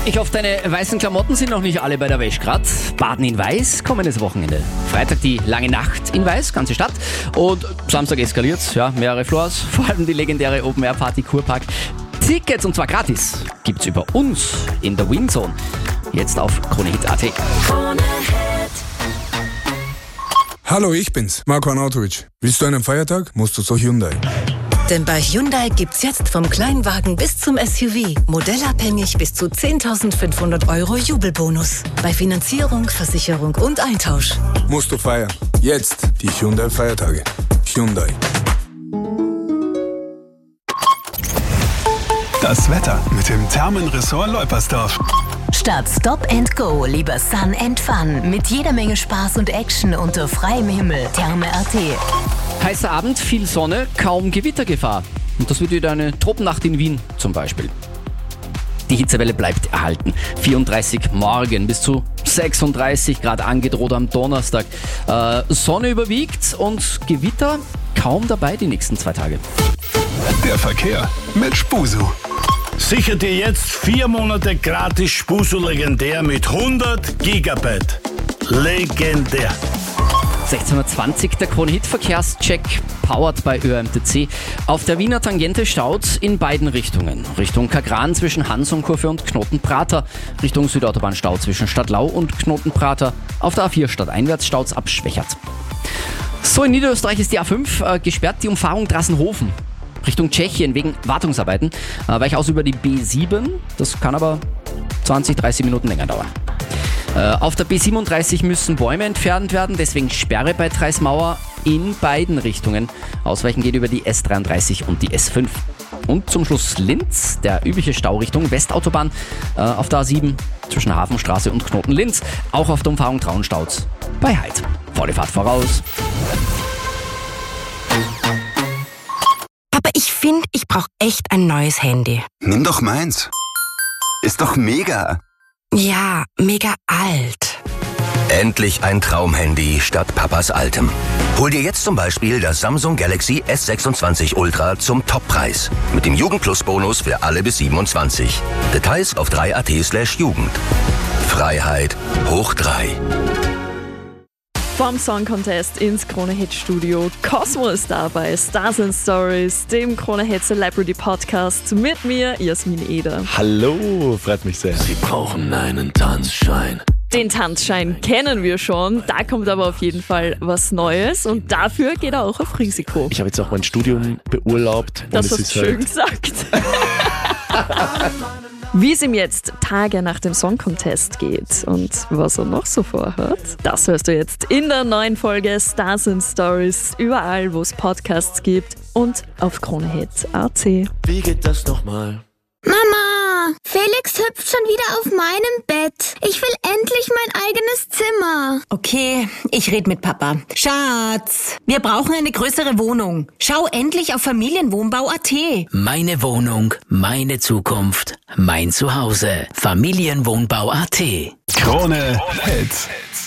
Ich hoffe, deine weißen Klamotten sind noch nicht alle bei der Wäsche grad. Baden in Weiß, kommendes Wochenende. Freitag die lange Nacht in Weiß, ganze Stadt. Und Samstag eskaliert's, ja, mehrere Floors. Vor allem die legendäre Open-Air-Party Kurpark. Tickets, und zwar gratis, gibt's über uns in der Windzone. Jetzt auf KroneHit.at. Hallo, ich bin's, Marco Arnautovic. Willst du einen Feiertag? Musst du zu Hyundai. Denn bei Hyundai gibt's jetzt vom Kleinwagen bis zum SUV modellabhängig bis zu 10.500 € Jubelbonus. Bei Finanzierung, Versicherung und Eintausch. Musst du feiern. Jetzt die Hyundai-Feiertage. Hyundai. Das Wetter mit dem Thermenressort Leupersdorf. Statt Stop and Go lieber Sun and Fun mit jeder Menge Spaß und Action unter freiem Himmel. Therme.at. Heißer Abend, viel Sonne, kaum Gewittergefahr. Und das wird wieder eine Tropennacht in Wien zum Beispiel. Die Hitzewelle bleibt erhalten. 34 morgen, bis zu 36 Grad angedroht am Donnerstag. Sonne überwiegt und Gewitter kaum dabei die nächsten 2 Tage. Der Verkehr mit Spusu. Sicher dir jetzt 4 Monate gratis Spusu legendär mit 100 Gigabyte. Legendär. 16:20 Uhr der KroneHit-Verkehrscheck, powered bei ÖMTC. Auf der Wiener Tangente staut in beiden Richtungen. Richtung Kagran zwischen Hansumkurve und Knotenprater. Richtung Südautobahn Stau zwischen Stadtlau und Knotenprater. Auf der A4 stadteinwärts staut's ab Schwächert. So, in Niederösterreich ist die A5 gesperrt, die Umfahrung Drassenhofen. Richtung Tschechien wegen Wartungsarbeiten. Weich aus über die B7, das kann aber 20-30 Minuten länger dauern. Auf der B37 müssen Bäume entfernt werden, deswegen Sperre bei Treismauer in beiden Richtungen. Ausweichen geht über die S33 und die S5. Und zum Schluss Linz, der übliche Stau Richtung Westautobahn auf der A7 zwischen Hafenstraße und Knoten-Linz. Auch auf der Umfahrung Traunstauz bei Heid. Volle Fahrt voraus. Aber ich finde, ich brauche echt ein neues Handy. Nimm doch meins. Ist doch mega. Ja, mega alt. Endlich ein Traumhandy statt Papas altem. Hol dir jetzt zum Beispiel das Samsung Galaxy S26 Ultra zum Toppreis. Mit dem Jugend-Plus-Bonus für alle bis 27. Details auf 3.at/Jugend. Freiheit hoch 3. Vom Song Contest ins KroneHit-Studio. Cosmo ist da bei Stars and Stories, dem KroneHit Celebrity Podcast mit mir, Jasmin Eder. Hallo, freut mich sehr. Sie brauchen einen Tanzschein. Den Tanzschein kennen wir schon, da kommt aber auf jeden Fall was Neues und dafür geht er auch auf Risiko. Ich habe jetzt auch mein Studium beurlaubt. Das hast du schön gesagt. Wie es ihm jetzt Tage nach dem Song Contest geht und was er noch so vorhat, das hörst du jetzt in der neuen Folge Stars and Stories, überall wo es Podcasts gibt und auf KroneHit.at. Wie geht das nochmal? Mama, Felix hüpft schon wieder auf meinem Bett. Ich will endlich mein eigenes Zimmer. Okay, ich rede mit Papa. Schatz, wir brauchen eine größere Wohnung. Schau endlich auf Familienwohnbau.at. Meine Wohnung, meine Zukunft, mein Zuhause. Familienwohnbau.at. KroneHit.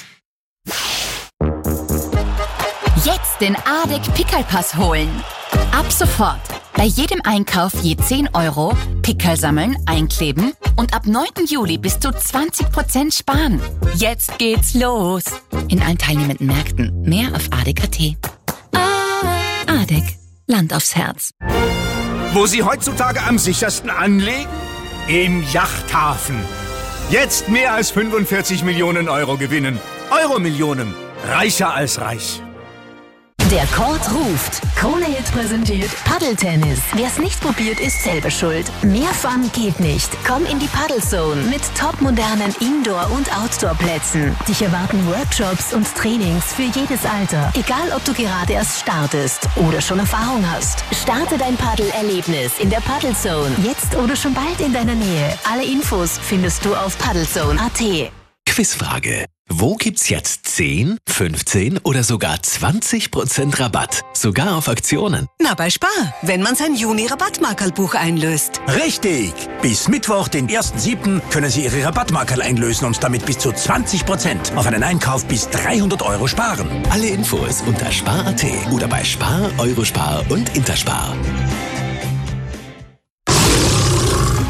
Jetzt den ADEC Pickelpass holen. Ab sofort. Bei jedem Einkauf je 10 €, Pickel sammeln, einkleben und ab 9. Juli bis zu 20% sparen. Jetzt geht's los. In allen teilnehmenden Märkten. Mehr auf ADEC.at. ADEC. Land aufs Herz. Wo Sie heutzutage am sichersten anlegen? Im Yachthafen. Jetzt mehr als 45 Millionen € gewinnen. Euro-Millionen. Reicher als reich. Der Court ruft. KroneHit präsentiert Paddeltennis. Wer es nicht probiert, ist selber schuld. Mehr Fun geht nicht. Komm in die Paddlezone mit topmodernen Indoor- und Outdoor-Plätzen. Dich erwarten Workshops und Trainings für jedes Alter. Egal, ob du gerade erst startest oder schon Erfahrung hast. Starte dein Paddelerlebnis in der Paddlezone. Jetzt oder schon bald in deiner Nähe. Alle Infos findest du auf paddlezone.at. Quizfrage. Wo gibt's jetzt 10, 15 oder sogar 20% Rabatt? Sogar auf Aktionen. Na, bei Spar, wenn man sein Juni-Rabattmarkerlbuch einlöst. Richtig! Bis Mittwoch, den 1.7. können Sie Ihre Rabattmarkerl einlösen und damit bis zu 20% auf einen Einkauf bis 300 € sparen. Alle Infos unter spar.at oder bei Spar, Eurospar und Interspar.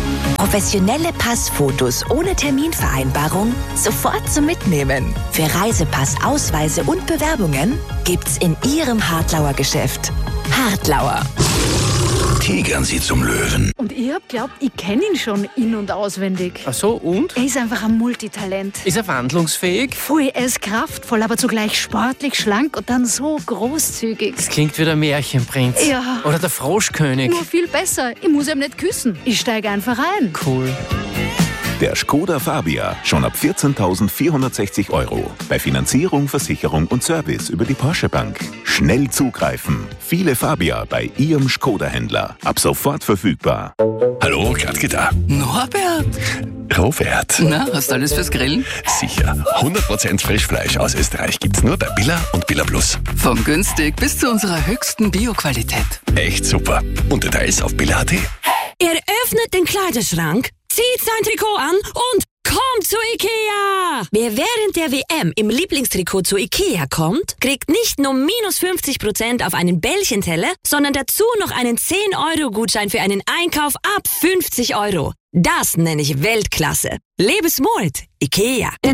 Professionelle Passfotos ohne Terminvereinbarung sofort zum Mitnehmen. Für Reisepass, Ausweise und Bewerbungen gibt's in Ihrem Hartlauer Geschäft. Hartlauer. Tigern Sie zum Löwen. Und ich hab glaubt, ich kenne ihn schon in- und auswendig. Ach so, und? Er ist einfach ein Multitalent. Ist er wandlungsfähig? Voll, er ist kraftvoll, aber zugleich sportlich, schlank und dann so großzügig. Das klingt wie der Märchenprinz. Ja. Oder der Froschkönig. Nur viel besser. Ich muss ihm nicht küssen. Ich steige einfach ein. Cool. Der Skoda Fabia, schon ab 14.460 €. Bei Finanzierung, Versicherung und Service über die Porsche Bank. Schnell zugreifen. Viele Fabia bei Ihrem Skoda-Händler. Ab sofort verfügbar. Hallo, Gladke da. Norbert! Robert. Na, hast du alles fürs Grillen? Sicher. 100% Frischfleisch aus Österreich gibt's nur bei Billa und Billa Plus. Vom günstig bis zu unserer höchsten Bio-Qualität. Echt super. Und Details auf billa.at. Er öffnet den Kleiderschrank, zieht sein Trikot an und kommt zu Ikea! Wer während der WM im Lieblingstrikot zu Ikea kommt, kriegt nicht nur minus 50% auf einen Bällchenteller, sondern dazu noch einen 10-Euro-Gutschein für einen Einkauf ab 50 €. Das nenne ich Weltklasse. Lebe smart, Ikea.